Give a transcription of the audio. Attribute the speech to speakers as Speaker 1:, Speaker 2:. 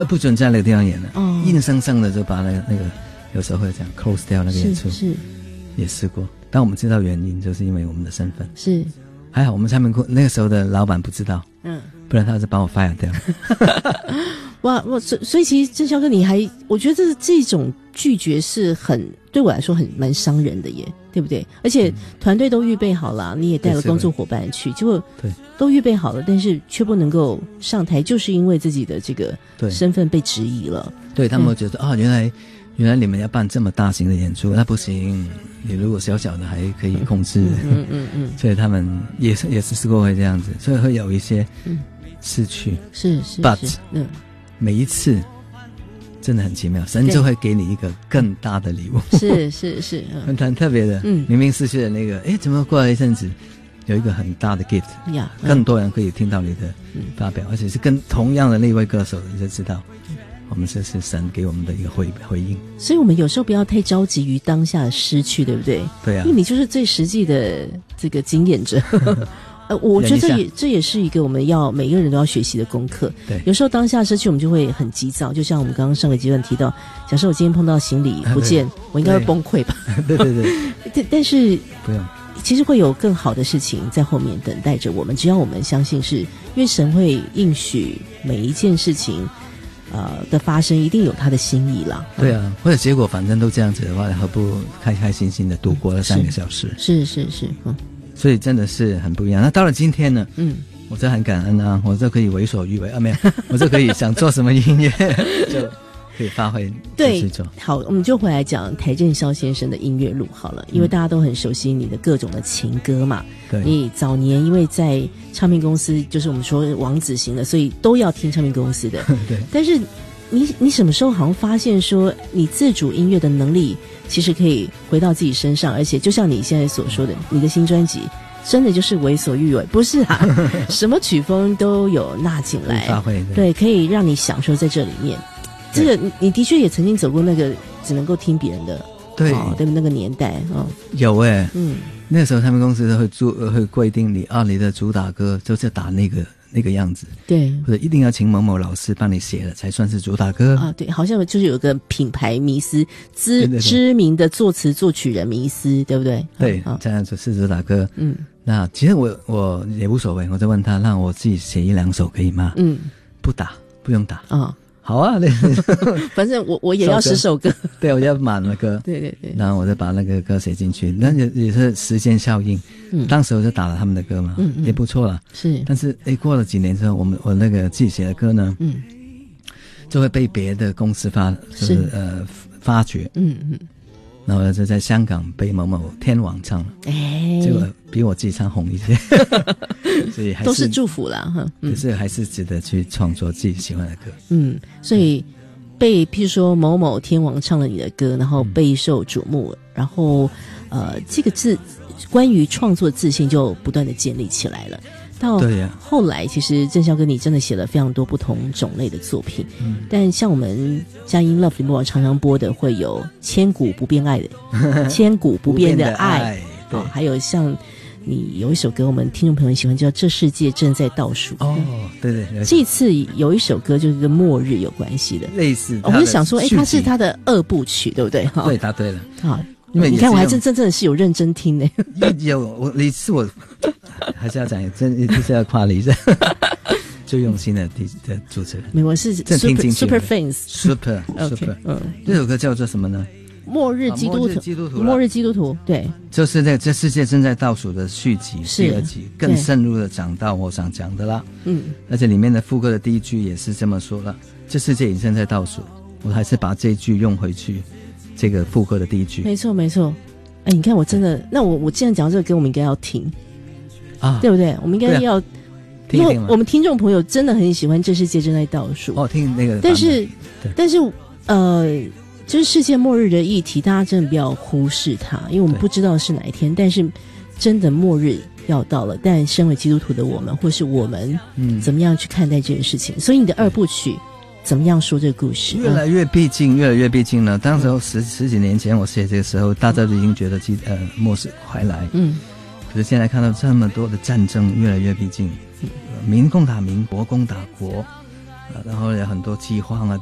Speaker 1: 不准在那个地方演了，硬生生的就把那个有时候会这样 close 掉那个演出，
Speaker 2: 是
Speaker 1: 也试过。但我们知道原因，就是因为我们的身份。
Speaker 2: 是，
Speaker 1: 还好我们唱片那个时候的老板不知道，不然他是把我 fire 掉。
Speaker 2: 哇，所以其实郑孝哥我觉得这种拒绝是对我来说蛮伤人的耶，对不对？而且团队都预备好了，你也带了工作伙伴去，结果都预备好了，但是却不能够上台，就是因为自己的这个身份被质疑了。对，
Speaker 1: 他们会觉得原来你们要办这么大型的演出，那不行，你如果小小的还可以控制。所以他们也是试过会这样子，所以会有一些失去。
Speaker 2: 是
Speaker 1: ，but 每一次真的很奇妙，神就会给你一个更大的礼物。
Speaker 2: 是，
Speaker 1: 很特别的。明明失去了那个，怎么过了一阵子有一个很大的 gift，更多人可以听到你的发表，而且是跟同样的那位歌手，你就知道我们这是神给我们的一个回应。所
Speaker 2: 以我们有时候不要太着急于当下的失去，对不对？
Speaker 1: 对啊，
Speaker 2: 因为你就是最实际的这个经验者。我觉得这也是一个我们每个人都要学习的功课。
Speaker 1: 对，
Speaker 2: 有时候当下失去我们就会很急躁，就像我们刚刚上个阶段提到，假设我今天碰到行李不见，我应该会崩溃吧？对，但是
Speaker 1: 不用，
Speaker 2: 其实会有更好的事情在后面等待着我们，只要我们相信因为神会应许每一件事情的发生一定有他的心意啦。
Speaker 1: 对啊，或者结果反正都这样子的话，何不开开心心的度过了3个小时？
Speaker 2: 是，
Speaker 1: 所以真的是很不一样。那到了今天呢，我就很感恩啊，我就可以为所欲为没有，我就可以想做什么音乐就可以发挥。
Speaker 2: 对，好，我们就回来讲邰正宵先生的音乐路好了，因为大家都很熟悉你的各种的情歌嘛。
Speaker 1: 对，
Speaker 2: 你早年因为在唱片公司，就是我们说王子型的，所以都要听唱片公司的。
Speaker 1: 对，
Speaker 2: 但是你什么时候好像发现说你自主音乐的能力其实可以回到自己身上，而且就像你现在所说的，你的新专辑真的就是为所欲为，不是啊？什么曲风都有纳进来，
Speaker 1: 发挥，
Speaker 2: 对，可以让你享受在这里面。这个你的确也曾经走过那个只能够听别人的的那个年代。
Speaker 1: 有那时候他们公司都会规定你的主打歌就是打那个样子，
Speaker 2: 对，
Speaker 1: 或者一定要请某某老师帮你写了才算是主打歌
Speaker 2: 啊。对，好像就是有个品牌迷思，知名的作词作曲人迷思，对不对？
Speaker 1: 对，这样子是主打歌。那其实我也无所谓，我就问他让我自己写1-2首可以吗？不用打啊。好啊，
Speaker 2: 反正我也要10首歌。
Speaker 1: 对，我要满了歌。
Speaker 2: 对，
Speaker 1: 然后我就把那个歌写进去，那也是时间效应。当时我就打了他们的歌嘛，也不错了。
Speaker 2: 是，
Speaker 1: 但是过了几年之后，我那个自己写的歌呢，就会被别的公司发掘。然后就在香港被某某天王唱了，结果比我自己唱红一些。所以还是
Speaker 2: 都是祝福啦哈。
Speaker 1: 可是还是值得去创作自己喜欢的歌。
Speaker 2: 所以譬如说某某天王唱了你的歌，然后备受瞩目，然后这个关于创作自信就不断的建立起来了。到后来其实郑孝哥你真的写了非常多不同种类的作品，但像我们佳音 Love 里面常常播的会有千古不变的千古不变的爱，还有像你有一首歌我们听众朋友喜欢叫这世界正在倒数。
Speaker 1: 对，
Speaker 2: 这次有一首歌就是跟末日有关系的，
Speaker 1: 类似
Speaker 2: 我就想说它是他的2部曲对不对？
Speaker 1: 对，答对了。
Speaker 2: 好，你看我还真的是有认真听呢。
Speaker 1: 你是我还是要讲，就是要夸你一下，最用心的主持人。
Speaker 2: 没有，我是 super fans。super，
Speaker 1: 这首歌叫做什么呢？
Speaker 2: 末日基督徒。末日基督徒，对，
Speaker 1: 就是这世界正在倒数的续集第2集，更深入的讲到我想讲的啦。而且里面的副歌的第1句也是这么说了，这世界已经正在倒数，我还是把这一句用回去。这个副歌的第1句，
Speaker 2: 没错。你看我真的，那我既然讲到这个歌，我们应该要听啊，对不对？我们应该要听，因为我们听众朋友真的很喜欢《这世界正在倒数》
Speaker 1: 听那个，
Speaker 2: 但是就是世界末日的议题，大家真的不要忽视它，因为我们不知道是哪一天，但是真的末日要到了。但身为基督徒的我们，或是我们怎么样去看待这件事情？所以你的2部曲。怎么样说这个故事？
Speaker 1: 越来越逼近了。当时十几年前我写这个时候，大家都已经觉得末世快来。可是现在看到这么多的战争越来越逼近，民攻打民，国攻打国， 然后有很多饥荒啊，